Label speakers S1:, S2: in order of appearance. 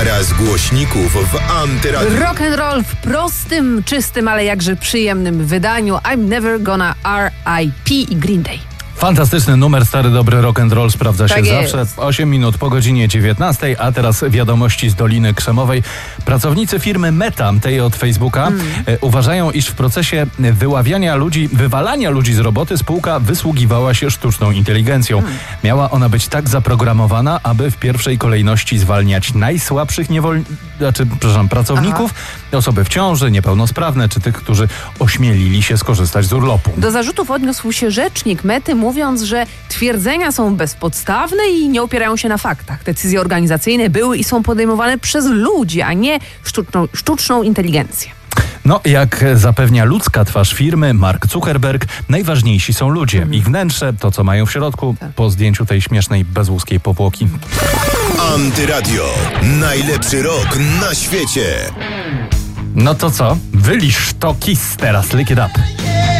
S1: Para z głośników w Antyradiu.
S2: Rock and roll w prostym, czystym, ale jakże przyjemnym wydaniu. I'm Never Gonna R.I.P. i Green Day.
S3: Fantastyczny numer, stary dobry rock and roll sprawdza się
S2: Tak
S3: zawsze.
S2: jest.
S3: 8 minut po godzinie 19, a teraz wiadomości z Doliny Krzemowej. Pracownicy firmy Meta, tej od Facebooka, uważają, iż w procesie wywalania ludzi z roboty spółka wysługiwała się sztuczną inteligencją. Miała ona być tak zaprogramowana, aby w pierwszej kolejności zwalniać najsłabszych pracowników, osoby w ciąży, niepełnosprawne, czy tych, którzy ośmielili się skorzystać z urlopu.
S2: Do zarzutów odniósł się rzecznik Mety, mówiąc, że twierdzenia są bezpodstawne i nie opierają się na faktach. Decyzje organizacyjne były i są podejmowane przez ludzi, a nie sztuczną inteligencję.
S3: No, jak zapewnia ludzka twarz firmy, Mark Zuckerberg, najważniejsi są ludzie. Ich wnętrze, to co mają w środku, po zdjęciu tej śmiesznej, bezłuskiej powłoki.
S1: Antyradio. Najlepszy rok na świecie.
S3: No to co? Wylisz to kiss teraz, lick it up.